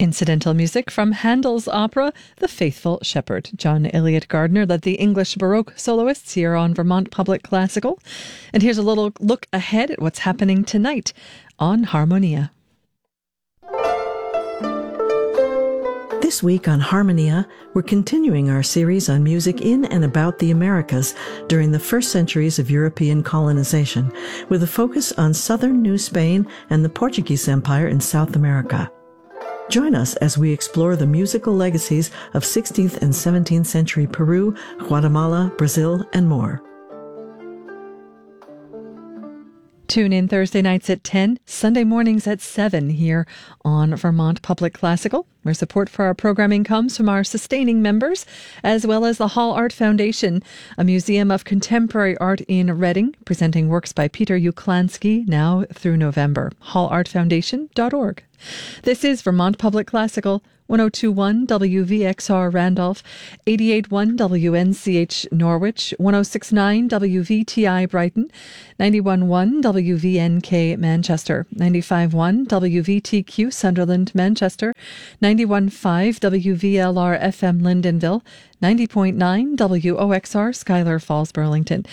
Incidental music from Handel's opera, The Faithful Shepherd. John Eliot Gardner led the English Baroque soloists here on Vermont Public Classical. And here's a little look ahead at what's happening tonight on Harmonia. This week on Harmonia, we're continuing our series on music in and about the Americas during the first centuries of European colonization, with a focus on southern New Spain and the Portuguese Empire in South America. Join us as we explore the musical legacies of 16th and 17th century Peru, Guatemala, Brazil, and more. Tune in Thursday nights at 10, Sunday mornings at 7 here on Vermont Public Classical, where support for our programming comes from our sustaining members, as well as the Hall Art Foundation, a museum of contemporary art in Reading, presenting works by Peter Uklansky now through November. hallartfoundation.org. This is Vermont Public Classical, 102.1 WVXR Randolph, 88.1 WNCH Norwich, 106.9 WVTI Brighton, 91.1 WVNK Manchester, 95.1 WVTQ Sunderland Manchester, 91.5 WVLR FM Lyndonville, 90.9 WOXR Schuyler Falls Burlington,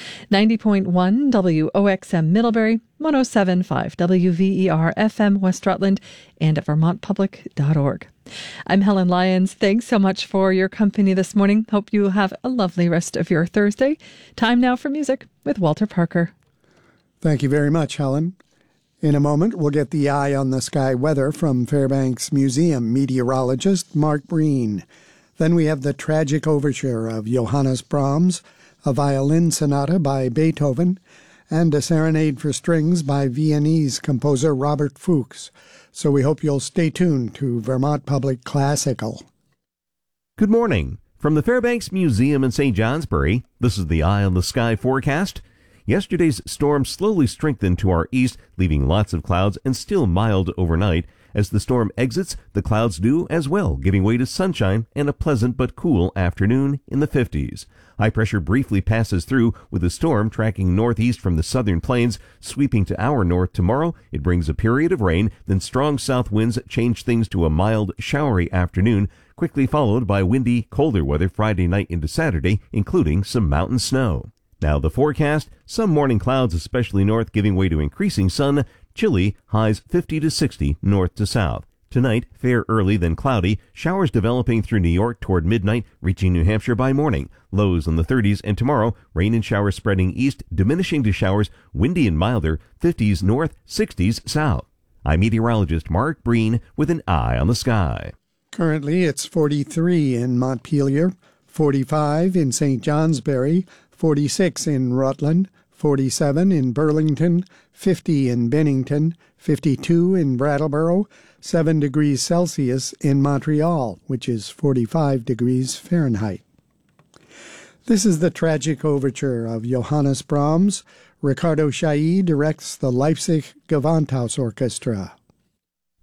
90.1 WOXM Middlebury, 107.5 WVER FM West Rutland, and at vermontpublic.org. I'm Helen Lyons. Thanks so much for your company this morning. Hope you have a lovely rest of your Thursday. Time now for music with Walter Parker. Thank you very much, Helen. In a moment, we'll get the eye on the sky weather from Fairbanks Museum meteorologist Mark Breen. Then we have the tragic overture of Johannes Brahms, a violin sonata by Beethoven, and a serenade for strings by Viennese composer Robert Fuchs. So we hope you'll stay tuned to Vermont Public Classical. Good morning. From the Fairbanks Museum in St. Johnsbury, this is the Eye on the Sky forecast. Yesterday's storm slowly strengthened to our east, leaving lots of clouds and still mild overnight. As the storm exits, the clouds do as well, giving way to sunshine and a pleasant but cool afternoon in the 50s. High pressure briefly passes through, with the storm tracking northeast from the southern plains, sweeping to our north tomorrow. It brings a period of rain, then strong south winds change things to a mild, showery afternoon, quickly followed by windy, colder weather Friday night into Saturday, including some mountain snow. Now the forecast: some morning clouds, especially north, giving way to increasing sun. Chilly, highs 50 to 60 north to south. Tonight, fair early, then cloudy. Showers developing through New York toward midnight, reaching New Hampshire by morning. Lows in the 30s, and tomorrow, rain and showers spreading east, diminishing to showers, windy and milder, 50s north, 60s south. I'm meteorologist Mark Breen with an eye on the sky. Currently, it's 43 in Montpelier, 45 in St. Johnsbury, 46 in Rutland, 47 in Burlington, 50 in Bennington, 52 in Brattleboro, 7 degrees Celsius in Montreal, which is 45 degrees Fahrenheit. This is the tragic overture of Johannes Brahms. Ricardo Chailly directs the Leipzig Gewandhaus Orchestra.